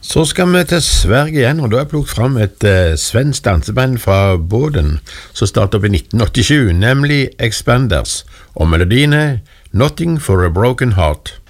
Så skal vi til Sverige igjen, og da har jeg plukket fram et svensk danseband fra Boden, som startet opp i 1987, nemlig Expanders, og melodien er Nothing for a Broken Heart.